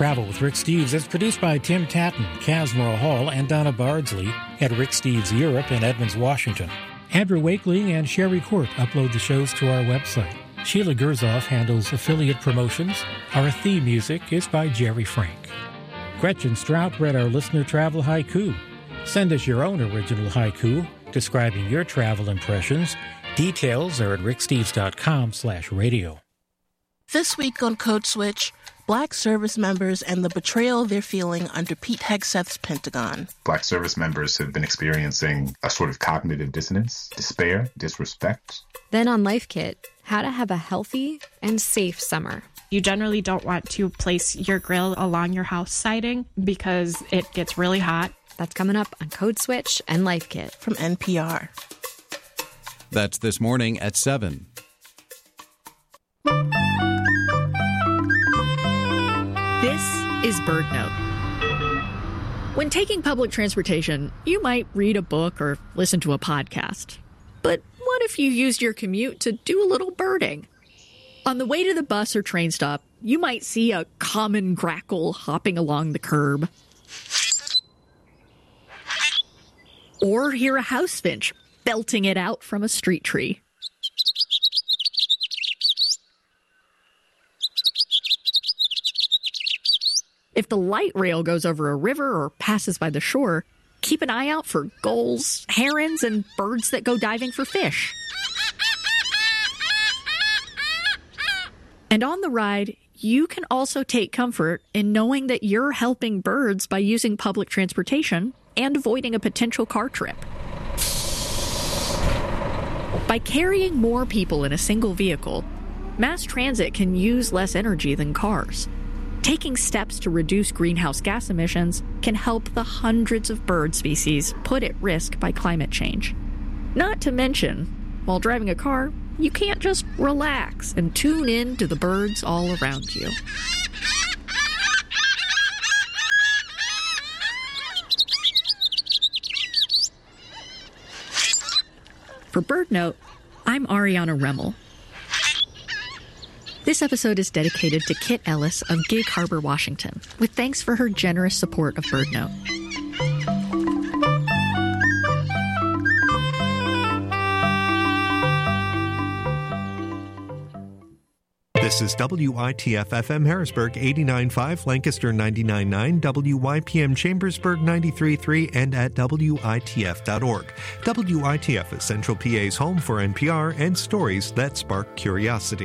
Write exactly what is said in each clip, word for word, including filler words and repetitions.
Travel with Rick Steves is produced by Tim Tatton, Kaz Morrill Hall, and Donna Bardsley at Rick Steves Europe in Edmonds, Washington. Andrew Wakely and Sherry Court upload the shows to our website. Sheila Gerzoff handles affiliate promotions. Our theme music is by Jerry Frank. Gretchen Strout read our listener travel haiku. Send us your own original haiku describing your travel impressions. Details are at ricksteves.com slash radio. This week on Code Switch, Black service members and the betrayal they're feeling under Pete Hegseth's Pentagon. Black service members have been experiencing a sort of cognitive dissonance, despair, disrespect. Then on Life Kit, how to have a healthy and safe summer. You generally don't want to place your grill along your house siding because it gets really hot. That's coming up on Code Switch and Life Kit from N P R. That's this morning at seven. This is BirdNote. When taking public transportation, you might read a book or listen to a podcast. But what if you used your commute to do a little birding? On the way to the bus or train stop, you might see a common grackle hopping along the curb. Or hear a house finch belting it out from a street tree. If the light rail goes over a river or passes by the shore, keep an eye out for gulls, herons, and birds that go diving for fish. And on the ride, you can also take comfort in knowing that you're helping birds by using public transportation and avoiding a potential car trip. By carrying more people in a single vehicle, mass transit can use less energy than cars. Taking steps to reduce greenhouse gas emissions can help the hundreds of bird species put at risk by climate change. Not to mention, while driving a car, you can't just relax and tune in to the birds all around you. For BirdNote, I'm Ariana Remmel. This episode is dedicated to Kit Ellis of Gig Harbor, Washington, with thanks for her generous support of BirdNote. This is W I T F F M Harrisburg eighty-nine point five, Lancaster ninety-nine point nine, W Y P M Chambersburg ninety-three point three, and at W I T F dot org. W I T F is Central P A's home for N P R and stories that spark curiosity.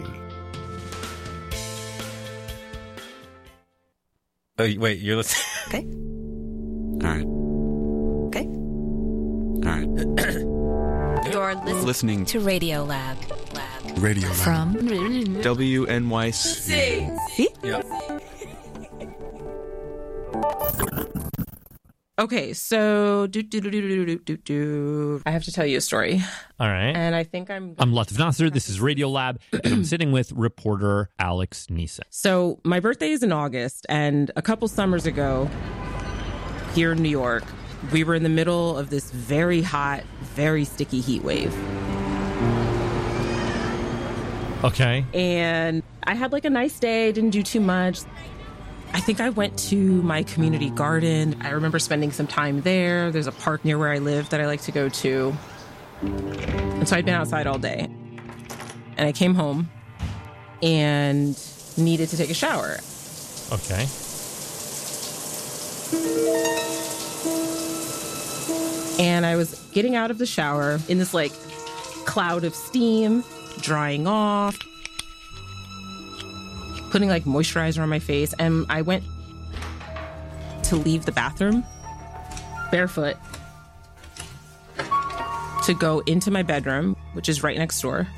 Oh, wait, you're listening? Okay. All right. Okay. All right. You're listening, listening to Radio Lab. Lab. Radio Lab. From W N Y C. See? Yep. Okay, so do, do, do, do, do, do, do, do. I have to tell you a story. All right. And I think I'm... I'm Latif Nasser. This is Radio Lab, and I'm sitting with reporter Alex Neeson. So my birthday is in August, and a couple summers ago, here in New York, we were in the middle of this very hot, very sticky heat wave. Okay. And I had like a nice day, didn't do too much. I think I went to my community garden. I remember spending some time there. There's a park near where I live that I like to go to. And so I'd been outside all day. And I came home and needed to take a shower. Okay. And I was getting out of the shower in this like cloud of steam, drying off, putting like moisturizer on my face, and I went to leave the bathroom barefoot to go into my bedroom, which is right next door,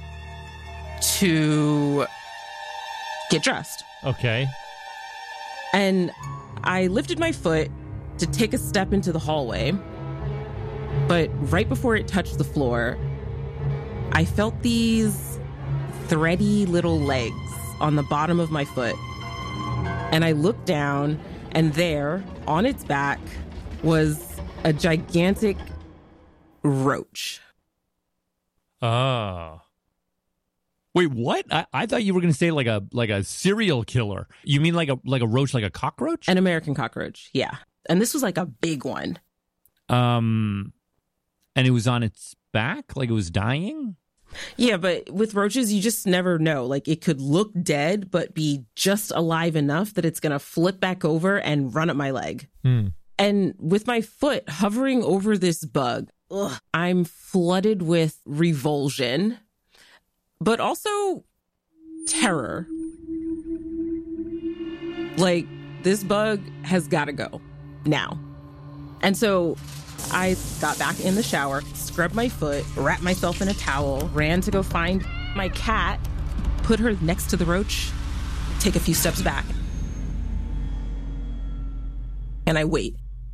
to get dressed. Okay. And I lifted my foot to take a step into the hallway, but right before it touched the floor, I felt these thready little legs on the bottom of my foot. And I looked down, and there, on its back, was a gigantic roach. Oh. Wait, what? I, I thought you were going to say like a like a serial killer. You mean like a like a roach, like a cockroach? An American cockroach, yeah. And this was like a big one. Um, and it was on its back, like it was dying? Yeah, but with roaches, you just never know. Like, it could look dead, but be just alive enough that it's going to flip back over and run up my leg. Hmm. And with my foot hovering over this bug, ugh, I'm flooded with revulsion, but also terror. Like, this bug has got to go now. And so I got back in the shower, scrubbed my foot, wrapped myself in a towel, ran to go find my cat, put her next to the roach, take a few steps back. And I wait.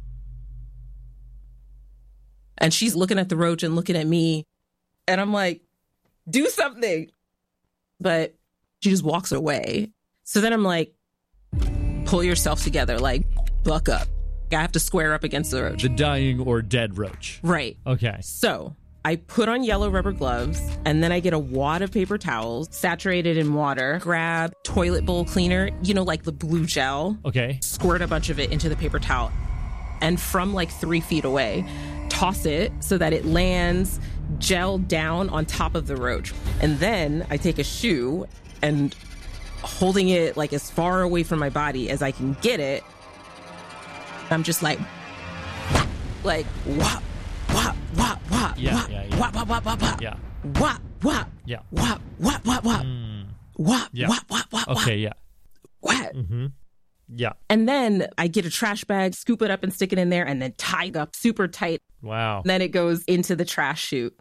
And she's looking at the roach and looking at me. And I'm like, do something. But she just walks away. So then I'm like, pull yourself together, like, buck up. I have to square up against the roach. The dying or dead roach. Right. Okay. So I put on yellow rubber gloves, and then I get a wad of paper towels saturated in water, grab toilet bowl cleaner, you know, like the blue gel. Okay. Squirt a bunch of it into the paper towel. And from like three feet away, toss it so that it lands gel down on top of the roach. And then I take a shoe and holding it like as far away from my body as I can get it, I'm just like, like, whop, whop, whop, whop, Yeah, whop, yeah, yeah. whop, whop, whop, whop, whop, Yeah. whop, whop, Yeah. whop, whop, whop, whop, Mm. whop, Yeah. whop, whop, whop, whop. Okay, yeah. What? Mm-hmm. Yeah. And then I get a trash bag, scoop it up and stick it in there, and then tie it up super tight. Wow. Then it goes into the trash chute.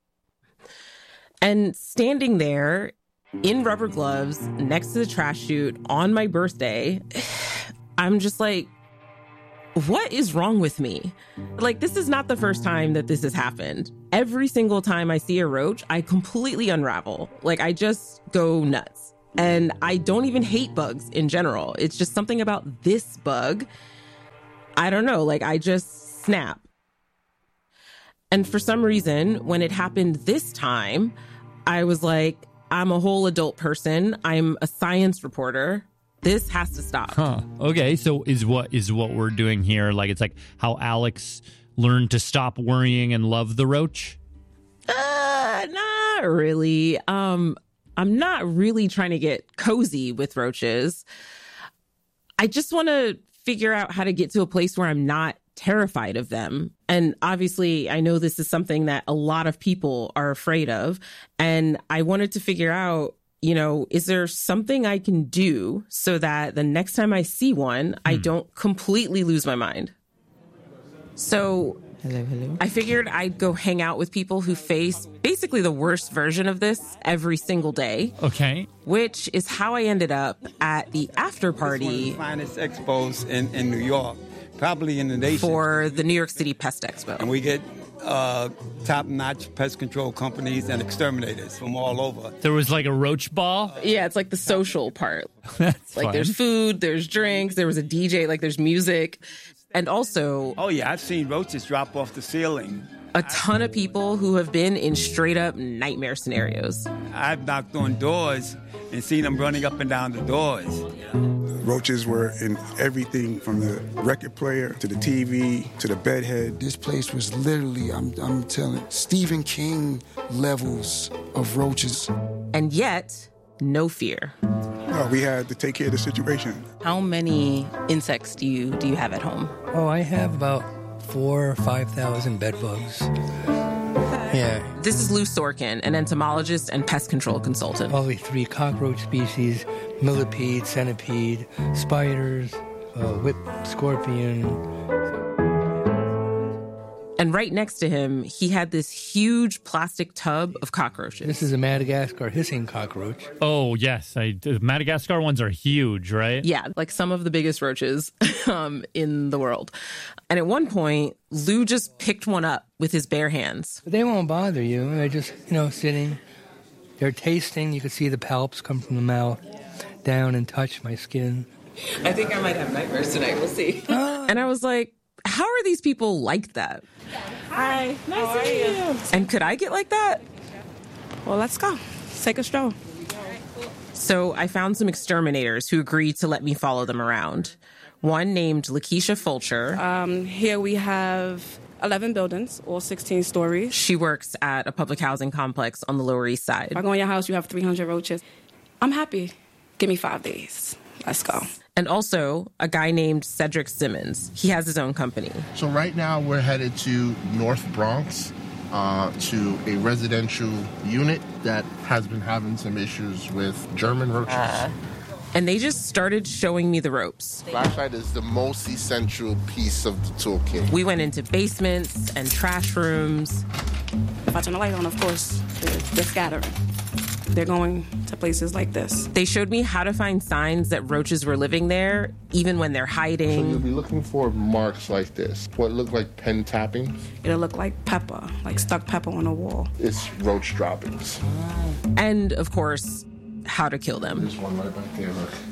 And standing there in rubber gloves next to the trash chute on my birthday, I'm just like, what is wrong with me? Like, this is not the first time that this has happened. Every single time I see a roach, I completely unravel. Like, I just go nuts. And I don't even hate bugs in general. It's just something about this bug. I don't know, like, I just snap. And for some reason, when it happened this time, I was like, I'm a whole adult person. I'm a science reporter. This has to stop. Huh. Okay, so is what is what we're doing here like it's like how Alex learned to stop worrying and love the roach? Uh, not really. Um, I'm not really trying to get cozy with roaches. I just want to figure out how to get to a place where I'm not terrified of them. And obviously, I know this is something that a lot of people are afraid of. And I wanted to figure out, you know, is there something I can do so that the next time I see one, I don't completely lose my mind? So hello, hello. I figured I'd go hang out with people who face basically the worst version of this every single day. Okay. Which is how I ended up at the after party. It's one of the finest expos in, in New York, probably in the nation. For the New York City Pest Expo. And we get uh, top-notch pest control companies and exterminators from all over. There was like a roach ball? Yeah, it's like the social part. That's like fun. there's food, there's drinks, there was a D J, like there's music. And also... Oh, yeah, I've seen roaches drop off the ceiling. A ton of people who have been in straight-up nightmare scenarios. I've knocked on doors and seen them running up and down the doors. Roaches were in everything from the record player to the T V to the bedhead. This place was literally, I'm, I'm telling, Stephen King levels of roaches. And yet, no fear. No, we had to take care of the situation. How many insects do you do you have at home? Oh, I have about four or five thousand bed bugs. Yeah. This is Lou Sorkin, an entomologist and pest control consultant. Probably three cockroach species: millipede, centipede, spiders, uh, whip scorpion. And right next to him, he had this huge plastic tub of cockroaches. This is a Madagascar hissing cockroach. Oh, yes. I, the Madagascar ones are huge, right? Yeah, like some of the biggest roaches um, in the world. And at one point, Lou just picked one up with his bare hands. But they won't bother you. They're just, you know, sitting. They're tasting. You can see the palps come from the mouth down and touch my skin. I think I might have nightmares tonight. We'll see. And I was like, how are these people like that? Hi, nice to meet you. And could I get like that? Well, let's go. let's take a stroll. So I found some exterminators who agreed to let me follow them around. One named Lakeisha Fulcher. Um, here we have eleven buildings, all sixteen stories. She works at a public housing complex on the Lower East Side. If I go in your house, you have three hundred roaches. I'm happy. Give me five days. Let's go. And also a guy named Cedric Simmons. He has his own company. So right now we're headed to North Bronx, uh, to a residential unit that has been having some issues with German roaches. Uh. And they just started showing me the ropes. Flashlight is the most essential piece of the toolkit. We went into basements and trash rooms. If I turn the light on, of course, they're, they're scattering. They're going to places like this. They showed me how to find signs that roaches were living there, even when they're hiding. So you'll be looking for marks like this. What look like pen tapping? It'll look like pepper, like stuck pepper on a wall. It's roach droppings. And, of course, how to kill them. There's one right back there, look.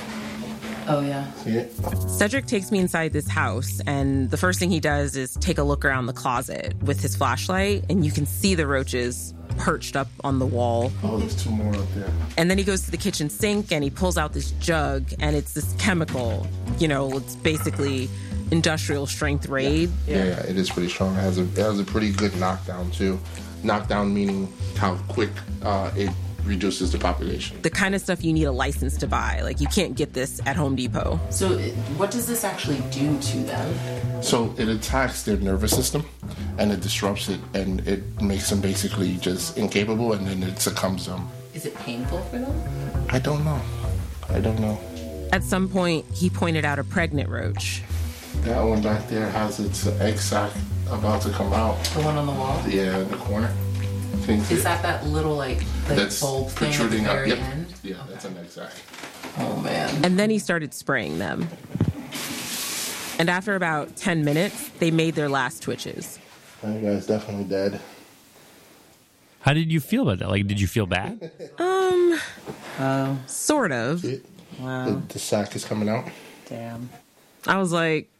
Oh, yeah. See it? Cedric takes me inside this house, and the first thing he does is take a look around the closet with his flashlight, and you can see the roaches perched up on the wall. Oh, there's two more up there. And then he goes to the kitchen sink, and he pulls out this jug, and it's this chemical. You know, it's basically industrial strength Raid. Yeah, yeah, yeah, it is pretty strong. It has a, it has a pretty good knockdown, too. Knockdown meaning how quick uh, it reduces the population. The kind of stuff you need a license to buy. Like, you can't get this at Home Depot. So it, what does this actually do to them? So it attacks their nervous system, and it disrupts it, and it makes them basically just incapable, and then it succumbs them. Is it painful for them? I don't know. I don't know. At some point, he pointed out a pregnant roach. That one back there has its egg sac about to come out. The one on the wall? Yeah, in the corner. Is that that little, like, like that's bulb thing at the protruding very up? Yep. end? Yeah, that's an egg sac. Oh, man. And then he started spraying them. And after about ten minutes, they made their last twitches. That guy's definitely dead. How did you feel about that? Like, did you feel bad? Um, Oh. sort of. Wow. The, the sac is coming out. Damn. I was like,